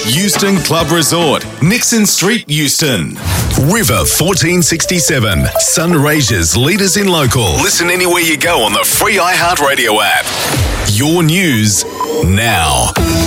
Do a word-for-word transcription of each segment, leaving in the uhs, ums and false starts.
Euston Club Resort, Nixon Street, Euston. River fourteen sixty-seven, Sunraysia's leaders in local. Listen anywhere you go on the free iHeartRadio app. Your news now.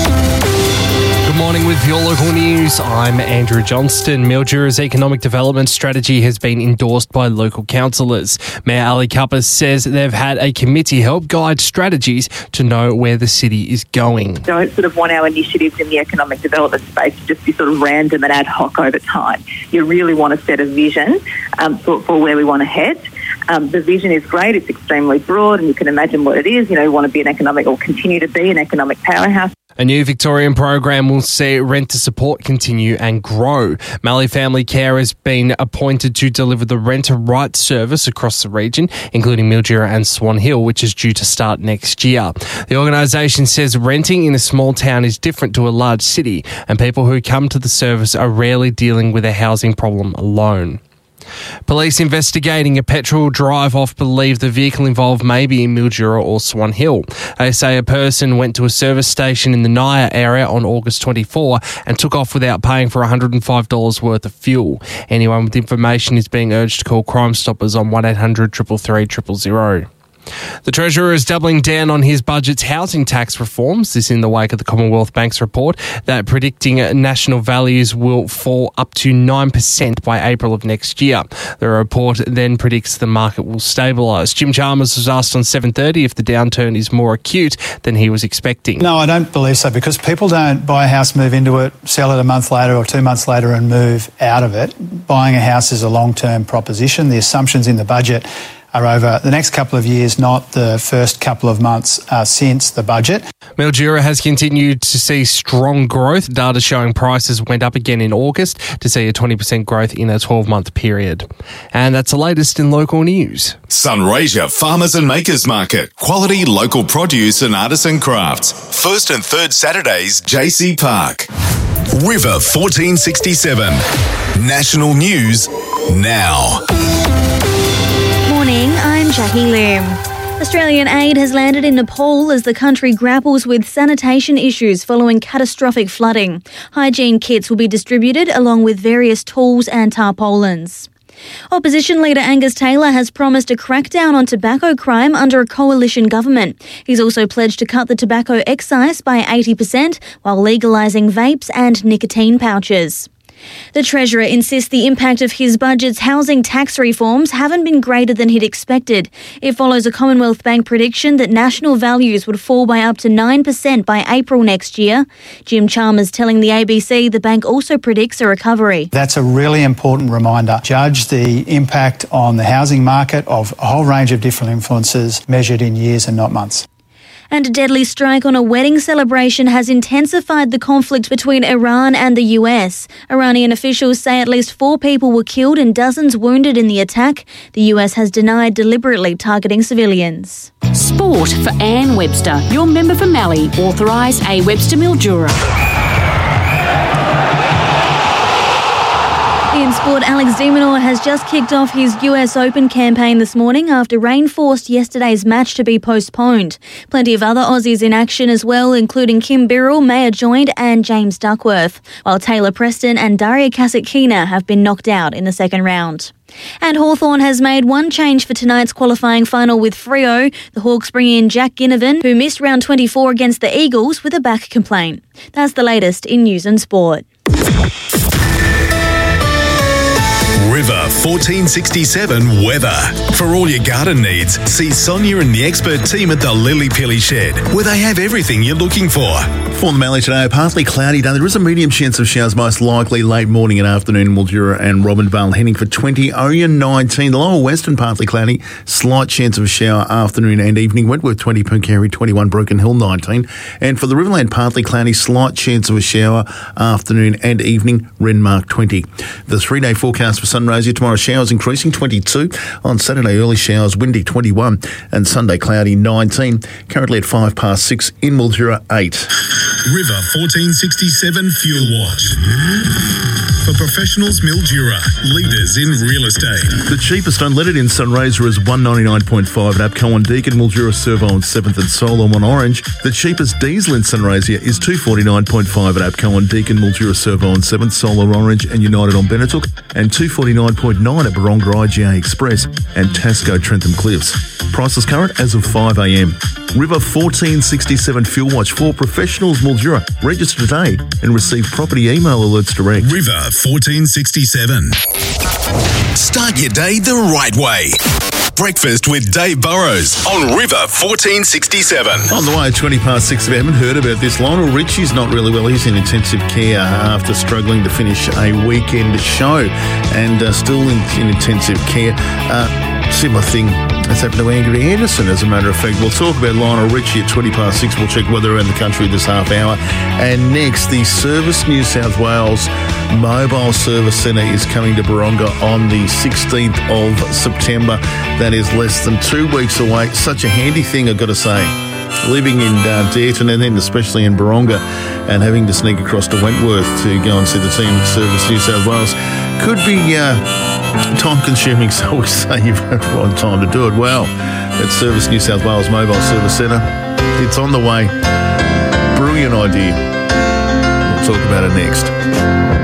Good morning with your local news. I'm Andrew Johnston. Mildura's economic development strategy has been endorsed by local councillors. Mayor Ali Kupper says they've had a committee help guide strategies to know where the city is going. Don't sort of want our initiatives in the economic development space to just be sort of random and ad hoc over time. You really want to set a vision um, for, for where we want to head. Um, the vision is great. It's extremely broad, and you can imagine what it is. You know, we want to be an economic, or continue to be an economic powerhouse. A new Victorian program will see rent to support continue and grow. Mallee Family Care has been appointed to deliver the rent to right service across the region, including Mildura and Swan Hill, which is due to start next year. The organisation says renting in a small town is different to a large city, and people who come to the service are rarely dealing with a housing problem alone. Police investigating a petrol drive-off believe the vehicle involved may be in Mildura or Swan Hill. They say a person went to a service station in the Naya area on August twenty-fourth and took off without paying for one hundred five dollars worth of fuel. Anyone with information is being urged to call Crime Stoppers on one eight hundred three three three zero zero. The Treasurer is doubling down on his budget's housing tax reforms. This in the wake of the Commonwealth Bank's report that predicting national values will fall up to nine percent by April of next year. The report then predicts the market will stabilise. Jim Chalmers was asked on seven thirty if the downturn is more acute than he was expecting. No, I don't believe so, because people don't buy a house, move into it, sell it a month later or two months later and move out of it. Buying a house is a long-term proposition. The assumptions in the budget are over the next couple of years, not the first couple of months uh, since the budget. Mildura has continued to see strong growth. Data showing prices went up again in August to see a twenty percent growth in a twelve-month period. And that's the latest in local news. Sunraysia Farmers and Makers Market. Quality local produce and artisan crafts. First and third Saturdays, J C Park. River fourteen sixty-seven. National news now. Morning, I'm Jackie Lim. Australian aid has landed in Nepal as the country grapples with sanitation issues following catastrophic flooding. Hygiene kits will be distributed along with various tools and tarpaulins. Opposition leader Angus Taylor has promised a crackdown on tobacco crime under a coalition government. He's also pledged to cut the tobacco excise by eighty percent while legalising vapes and nicotine pouches. The Treasurer insists the impact of his budget's housing tax reforms haven't been greater than he'd expected. It follows a Commonwealth Bank prediction that national values would fall by up to nine percent by April next year. Jim Chalmers telling the A B C the bank also predicts a recovery. That's a really important reminder. Judge the impact on the housing market of a whole range of different influences measured in years and not months. And a deadly strike on a wedding celebration has intensified the conflict between Iran and the U S. Iranian officials say at least four people were killed and dozens wounded in the attack. The U S has denied deliberately targeting civilians. Sport for Anne Webster, your member for Mallee, authorised A Webster Mildura. In sport, Alex de Minaur has just kicked off his U S Open campaign this morning after rain forced yesterday's match to be postponed. Plenty of other Aussies in action as well, including Kim Birrell, Maya Joined and James Duckworth, while Taylor Preston and Daria Kasatkina have been knocked out in the second round. And Hawthorn has made one change for tonight's qualifying final with Freo. The Hawks bring in Jack Ginnivan, who missed round twenty-four against the Eagles with a back complaint. That's the latest in news and sport. River fourteen sixty-seven weather. For all your garden needs, see Sonia and the expert team at the Lily Pilly Shed, where they have everything you're looking for. For the Mallee today, a partly cloudy day. There is a medium chance of showers, most likely late morning and afternoon in Mildura and Robinvale, heading for twenty. Oyen nineteen. The lower western partly cloudy, slight chance of a shower afternoon and evening. Wentworth twenty, Pooncarie twenty-one, Broken Hill nineteen. And for the Riverland, partly cloudy, slight chance of a shower afternoon and evening. Renmark twenty. The three-day forecast for Sunraysia tomorrow: showers increasing twenty-two. On Saturday, early showers, windy twenty-one. And Sunday, cloudy nineteen. Currently at five past six in Mildura eight. River fourteen sixty-seven Fuel Watch. for Professionals Mildura, leaders in real estate. The cheapest unleaded in Sunraysia is one ninety-nine point five at APCO on Deakin, Mildura Servo on seventh and Solom on Orange. The cheapest diesel in Sunraysia is two forty-nine point five at APCO on Deakin, Mildura Servo on seventh, Solar Orange and United on Benetook, and two forty-nine point nine at Baronga I G A Express and Tasco Trentham Cliffs. Prices current as of five a m. River fourteen sixty-seven Fuel Watch for Professionals Mildura. Register today and receive property email alerts direct. River fourteen sixty-seven. Start your day the right way. Breakfast with Dave Burrows on River fourteen sixty-seven. On the way, twenty past six, if you haven't heard about this, Lionel Richie's not really well. He's in intensive care after struggling to finish a weekend show and uh, still in, in intensive care. Uh, similar thing that's happened to Angry Anderson, as a matter of fact. We'll talk about Lionel Richie at twenty past six. We'll check weather around the country this half hour. And next, the Service New South Wales Mobile Service Centre is coming to Baronga on the sixteenth of September. That is less than two weeks away. Such a handy thing, I've got to say. Living in uh, Dayton and then especially in Baronga and having to sneak across to Wentworth to go and see the team at Service New South Wales could be uh, time-consuming, so we say you've got time to do it. Well, at Service New South Wales Mobile Service Centre, it's on the way. Brilliant idea. We'll talk about it next.